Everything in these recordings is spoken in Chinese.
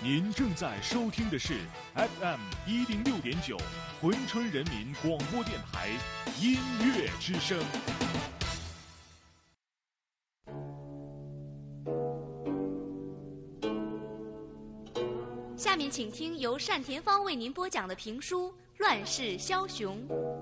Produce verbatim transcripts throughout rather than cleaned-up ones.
您正在收听的是 F M 一零六点九珲春人民广播电台音乐之声。 下面请听由单田芳为您播讲的评书《乱世枭雄》。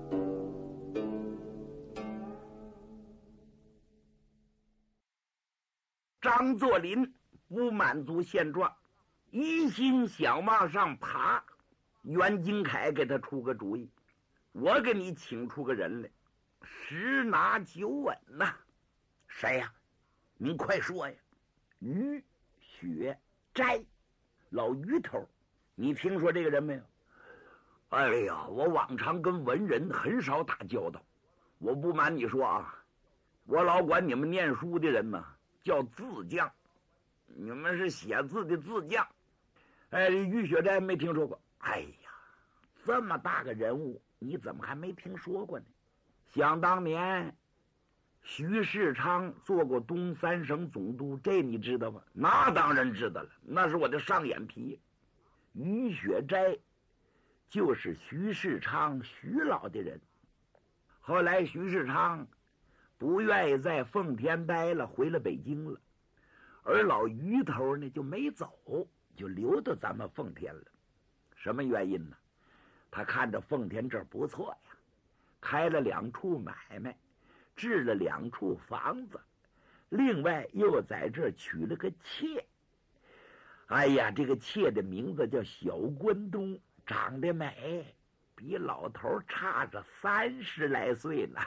张作霖不满足现状，一心想往上爬。袁金凯给他出个主意，我给你请出个人来，十拿九稳呐、啊。谁呀、啊？您快说呀！于雪斋，老于头，你听说这个人没有？哎呀，我往常跟文人很少打交道，我不瞒你说啊，我老管你们念书的人呢叫字匠，你们是写字的字匠。哎，于雪斋没听说过。哎呀，这么大个人物，你怎么还没听说过呢？想当年，徐世昌做过东三省总督，这你知道吗？那当然知道了，那是我的上眼皮。于雪斋就是徐世昌徐老的人。后来徐世昌不愿意在奉天待了，回了北京了，而老于头呢就没走，就留到咱们奉天了。什么原因呢？他看着奉天这儿不错呀，开了两处买卖，置了两处房子，另外又在这儿娶了个妾。哎呀，这个妾的名字叫小关东，长得美，比老头差着三十来岁呢。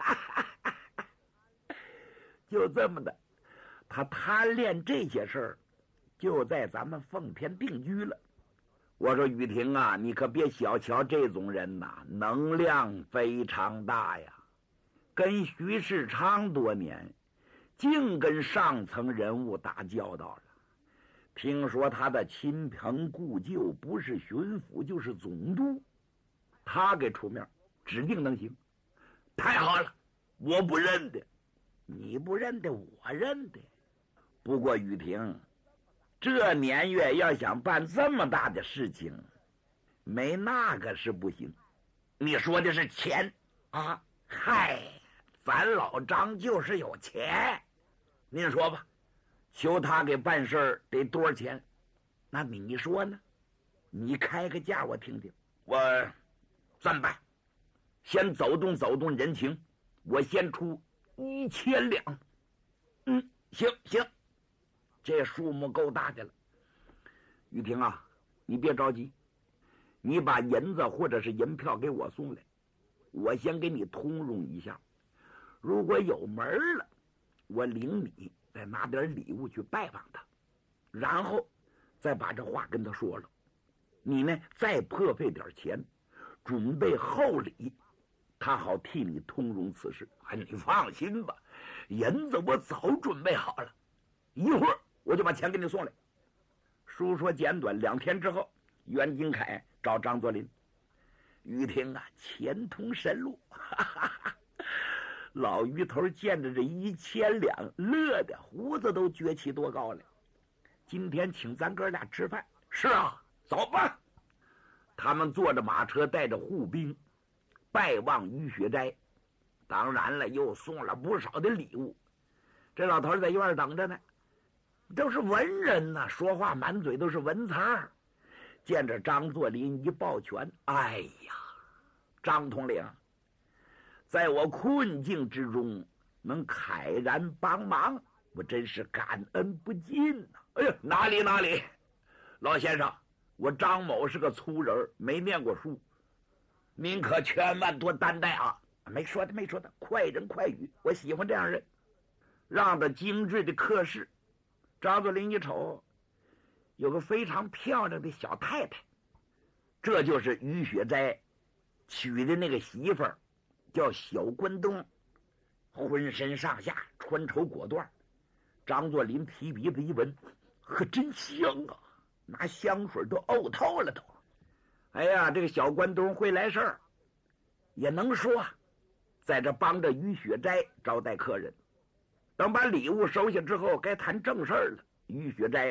就这么的，他贪恋这些事儿，就在咱们奉天定居了。我说雨婷啊，你可别小瞧这种人呐，能量非常大呀。跟徐世昌多年，净跟上层人物打交道了。听说他的亲朋故旧不是巡抚就是总督，他给出面，指定能行。太好了，我不认得，你不认得，我认得。不过雨婷，这年月要想办这么大的事情，没那个是不行。你说的是钱啊？嗨，咱老张就是有钱。您说吧，求他给办事儿得多少钱？那你说呢？你开个价我听听。我这么办，先走动走动人情，我先出一千两。嗯，行行。这数目够大的了。雨婷啊，你别着急，你把银子或者是银票给我送来，我先给你通融一下。如果有门了，我领你再拿点礼物去拜访他，然后再把这话跟他说了。你呢，再破费点钱，准备厚礼，他好替你通融此事。哎，你放心吧，银子我早准备好了，一会儿我就把钱给你送来。书说简短，两天之后，袁金凯找张作霖。于婷啊，钱通神路，哈哈哈。老于头见着这一千两，乐的胡子都撅起多高来。今天请咱哥俩吃饭。是啊，走吧。他们坐着马车，带着护兵，拜望于雪斋。当然了，又送了不少的礼物。这老头在院等着呢，都是文人呐、啊，说话满嘴都是文词儿。见着张作霖一抱拳，哎呀，张统领，在我困境之中能慨然帮忙，我真是感恩不尽呐、啊！哎呀，哪里哪里，老先生，我张某是个粗人，没念过书，您可千万多担待啊！没说的，没说的，快人快语，我喜欢这样人。让的精致的客室。张作霖一瞅，有个非常漂亮的小太太，这就是于雪斋娶的那个媳妇儿，叫小关东，浑身上下穿绸裹缎。张作霖提鼻子一闻，可真香啊，拿香水都呕透了都。哎呀，这个小关东会来事儿，也能说，在这帮着于雪斋招待客人。等把礼物收下之后，该谈正事儿了。于雪斋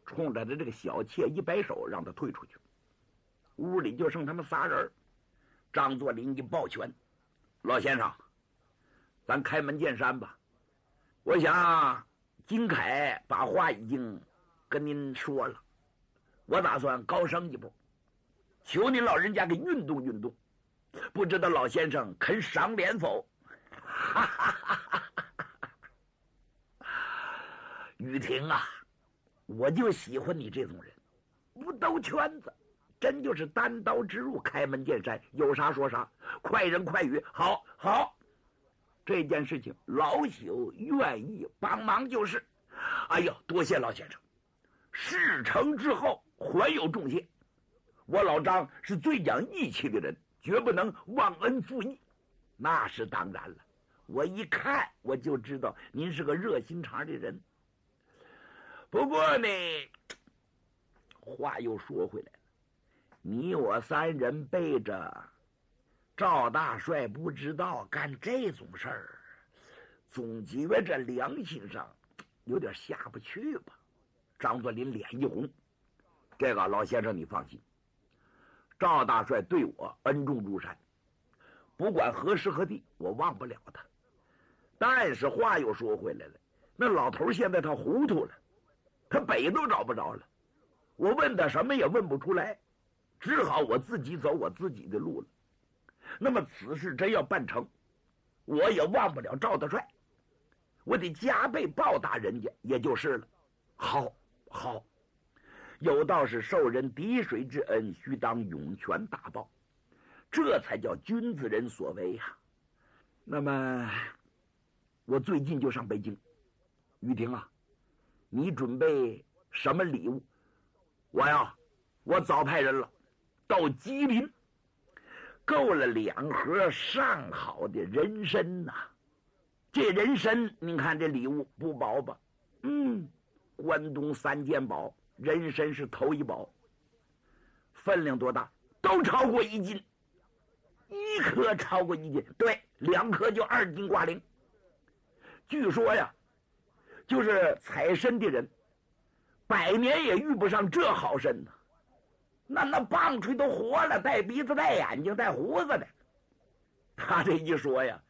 冲着他这个小妾一摆手，让他退出去。屋里就剩他们仨人。张作霖一抱拳：“老先生，咱开门见山吧。我想金凯把话已经跟您说了，我打算高升一步，求您老人家给运动运动，不知道老先生肯赏脸否？”哈哈哈哈！雨婷啊，我就喜欢你这种人，不兜圈子，真就是单刀直入，开门见山，有啥说啥，快人快语。好，好，这件事情老朽愿意帮忙就是。哎呦，多谢老先生，事成之后还有重谢。我老张是最讲义气的人，绝不能忘恩负义。那是当然了，我一看我就知道您是个热心肠的人。不过呢，话又说回来了，你我三人背着赵大帅不知道干这种事儿，总觉着良心上有点下不去吧。张作霖脸一红：“这个老先生你放心，赵大帅对我恩重如山，不管何时何地我忘不了他。但是话又说回来了，那老头现在他糊涂了，他北都找不着了，我问他什么也问不出来，只好我自己走我自己的路了。那么此事真要办成，我也忘不了赵大帅，我得加倍报答人家，也就是了。好，好，有道是受人滴水之恩，须当涌泉大报，这才叫君子人所为呀、啊。那么，我最近就上北京，雨婷啊，你准备什么礼物？我呀，我早派人了，到吉林购了两盒上好的人参呐、啊。这人参，您看这礼物不薄吧？嗯，关东三件宝，人参是头一宝。分量多大？都超过一斤，一颗超过一斤，对，两颗就二斤挂零。据说呀，就是采参的人，百年也遇不上这好参呢。那那棒槌都活了，带鼻子、带眼睛、带胡子的。他这一说呀，